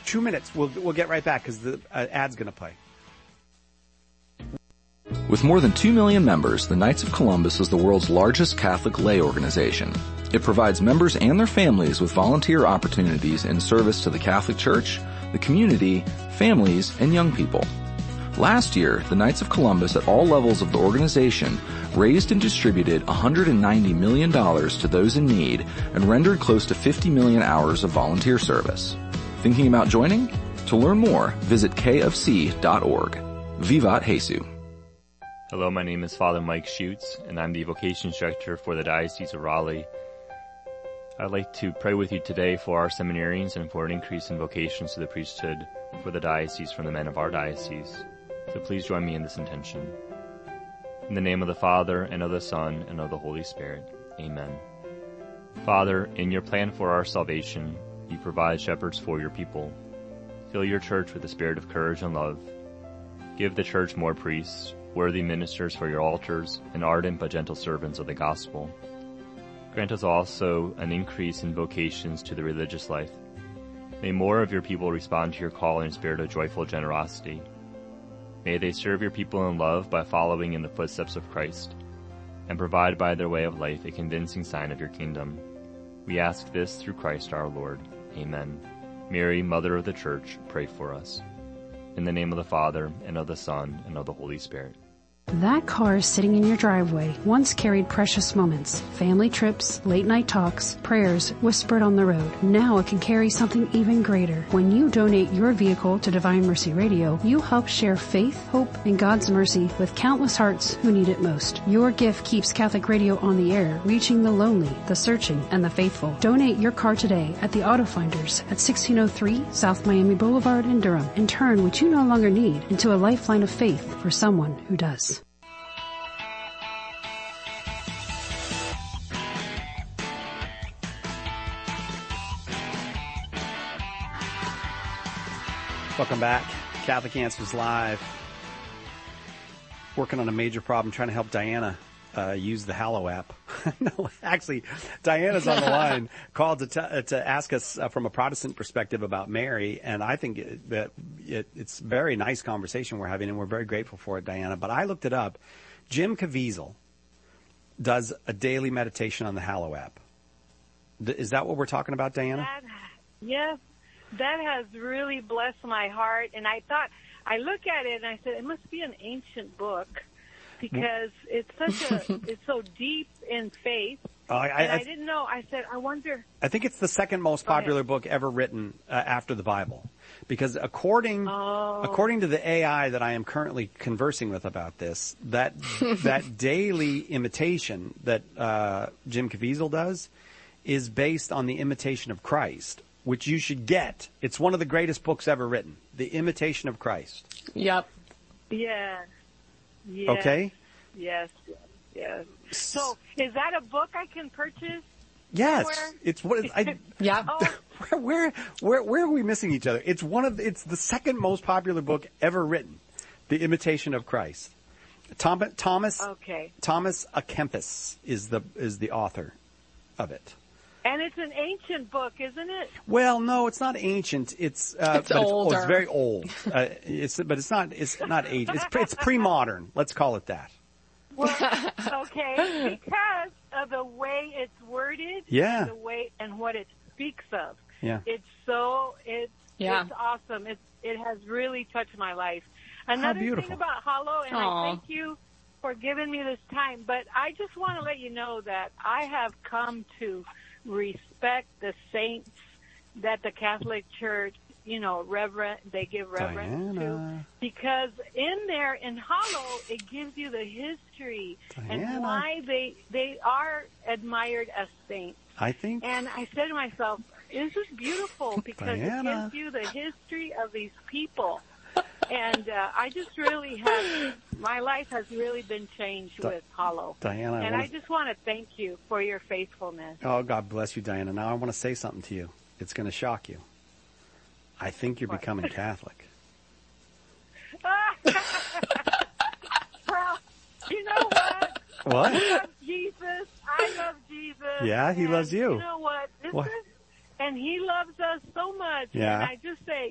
2 minutes. We'll get right back because the ad's going to play. With more than 2 million members, the Knights of Columbus is the world's largest Catholic lay organization. It provides members and their families with volunteer opportunities in service to the Catholic Church, the community, families, and young people. Last year, the Knights of Columbus at all levels of the organization raised and distributed $190 million to those in need and rendered close to 50 million hours of volunteer service. Thinking about joining? To learn more, visit kofc.org. Vivat Jesus. Hello, my name is Father Mike Schutz, and I'm the Vocations Director for the Diocese of Raleigh. I'd like to pray with you today for our seminarians and for an increase in vocations to the priesthood for the diocese from the men of our diocese. So please join me in this intention. In the name of the Father, and of the Son, and of the Holy Spirit. Amen. Father, in your plan for our salvation, you provide shepherds for your people. Fill your church with the spirit of courage and love. Give the church more priests, worthy ministers for your altars, and ardent but gentle servants of the gospel. Grant us also an increase in vocations to the religious life. May more of your people respond to your call in a spirit of joyful generosity. May they serve your people in love by following in the footsteps of Christ, and provide by their way of life a convincing sign of your kingdom. We ask this through Christ our Lord. Amen. Mary, Mother of the Church, pray for us. In the name of the Father, and of the Son, and of the Holy Spirit. That car sitting in your driveway once carried precious moments, family trips, late-night talks, prayers whispered on the road. Now it can carry something even greater. When you donate your vehicle to Divine Mercy Radio, you help share faith, hope, and God's mercy with countless hearts who need it most. Your gift keeps Catholic Radio on the air, reaching the lonely, the searching, and the faithful. Donate your car today at the Auto Finders at 1603 South Miami Boulevard in Durham, and turn what you no longer need into a lifeline of faith for someone who does. Welcome back. Catholic Answers Live. Working on a major problem, trying to help Diana use the Hallow app. No, actually, Diana's on the line, called to ask us from a Protestant perspective about Mary, and I think it's a very nice conversation we're having, and we're very grateful for it, Diana. But I looked it up. Jim Caviezel does a daily meditation on the Hallow app. Is that what we're talking about, Diana? Yes. That has really blessed my heart, and I thought, I look at it and I said, it must be an ancient book because it's so deep in faith. I didn't know. I said, I wonder. I think it's the second most popular book ever written after the Bible, because according to the AI that I am currently conversing with about this, that daily imitation that Jim Caviezel does is based on the Imitation of Christ, which you should get. It's one of the greatest books ever written, The Imitation of Christ. Yep. Yeah. Okay? Yes. So, is that a book I can purchase? Yes. Somewhere? It's what yeah. Where are we missing each other? It's the second most popular book ever written, The Imitation of Christ. Thomas A. Kempis is the author of it. And it's an ancient book, isn't it? Well, no, it's not ancient. It's older. It's very old. It's not ancient. It's pre-modern. Let's call it that. Well, okay, because of the way it's worded, yeah, and the way and what it speaks of. Yeah, it's awesome. It has really touched my life. Another thing about Hallow, and I thank you for giving me this time, but I just want to let you know that I have come to respect the saints that the Catholic Church, they give reverence to, because in Hallow it gives you the history and why they are admired as saints. I think. And I said to myself, this is beautiful because it gives you the history of these people. And I just really my life has really been changed with Hallow. Diana. And I just want to thank you for your faithfulness. Oh, God bless you, Diana. Now I want to say something to you. It's going to shock you. I think you're becoming Catholic. Well, you know what? What? I love Jesus. Yeah, he loves you. You know what? And he loves us so much. Yeah. And I just say,